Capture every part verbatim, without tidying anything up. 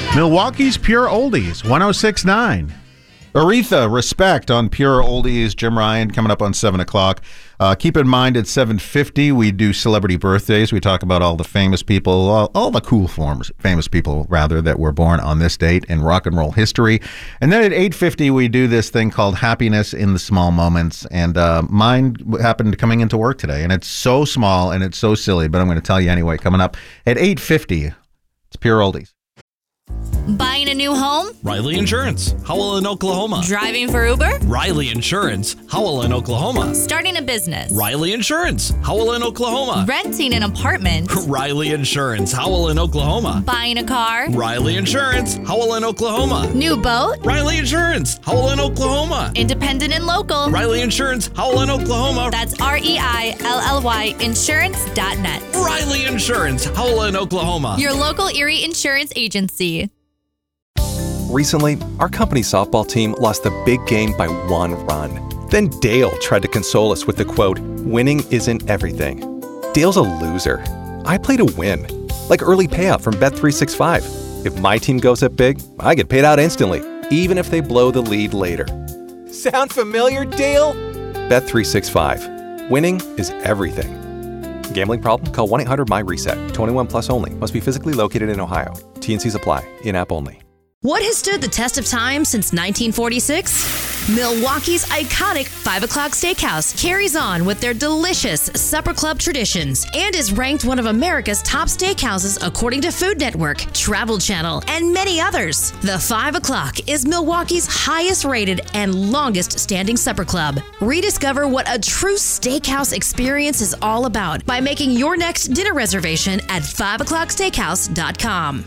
Milwaukee's Pure Oldies, one oh six point nine. Aretha, Respect on Pure Oldies. Jim Ryan coming up on seven o'clock. Uh, keep in mind at seven fifty we do celebrity birthdays. We talk about all the famous people, all, all the cool forms, famous people rather, that were born on this date in rock and roll history. And then at eight fifty we do this thing called Happiness in the Small Moments. And uh, mine happened coming into work today. And it's so small and it's so silly, but I'm going to tell you anyway. Coming up at eight fifty, it's Pure Oldies. Buying a new home? Riley Insurance, Howell in Oklahoma. Driving for Uber? Riley Insurance, Howell in Oklahoma. Starting a business? Riley Insurance, Howell in Oklahoma. Renting an apartment? Riley Insurance, Howell in Oklahoma. Buying a car? Riley Insurance, Howell in Oklahoma. New boat? Riley Insurance, Howell in Oklahoma. Independent and local? Riley Insurance, Howell in Oklahoma. That's R E I L L Y insurance dot net. Riley Insurance, Howell in Oklahoma. Your local Erie insurance agency. Recently, our company softball team lost the big game by one run. Then Dale tried to console us with the quote, "Winning isn't everything." Dale's a loser. I play to win. Like early payout from Bet three sixty-five. If my team goes up big, I get paid out instantly, even if they blow the lead later. Sound familiar, Dale? Bet three sixty-five. Winning is everything. Gambling problem? Call one eight hundred M Y reset. twenty-one plus only. Must be physically located in Ohio. T and Cs apply. In-app only. What has stood the test of time since nineteen forty-six? Milwaukee's iconic five o'clock Steakhouse carries on with their delicious supper club traditions and is ranked one of America's top steakhouses according to Food Network, Travel Channel, and many others. The five o'clock is Milwaukee's highest rated and longest standing supper club. Rediscover what a true steakhouse experience is all about by making your next dinner reservation at five o'clock steakhouse dot com.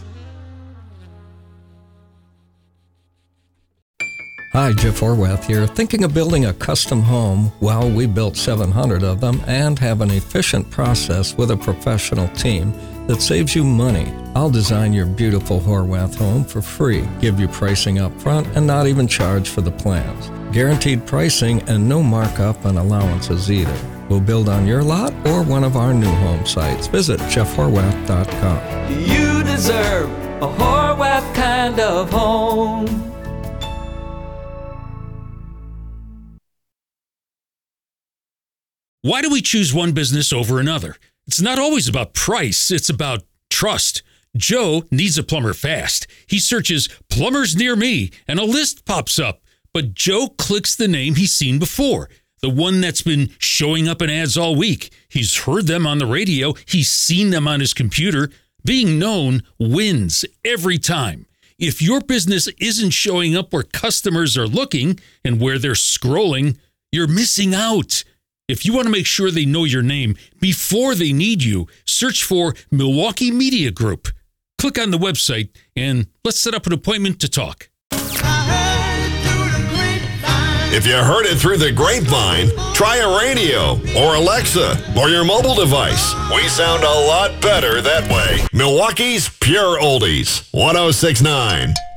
Hi, Jeff Horwath here. Thinking of building a custom home? Well, we built seven hundred of them and have an efficient process with a professional team that saves you money. I'll design your beautiful Horwath home for free, give you pricing up front, and not even charge for the plans. Guaranteed pricing and no markup on allowances either. We'll build on your lot or one of our new home sites. Visit jeff horwath dot com. You deserve a Horwath kind of home. Why do we choose one business over another? It's not always about price. It's about trust. Joe needs a plumber fast. He searches plumbers near me and a list pops up. But Joe clicks the name he's seen before, the one that's been showing up in ads all week. He's heard them on the radio. He's seen them on his computer. Being known wins every time. If your business isn't showing up where customers are looking and where they're scrolling, you're missing out. If you want to make sure they know your name before they need you, search for Milwaukee Media Group. Click on the website and let's set up an appointment to talk. If you heard it through the grapevine, try a radio or Alexa or your mobile device. We sound a lot better that way. Milwaukee's Pure Oldies, one oh six point nine.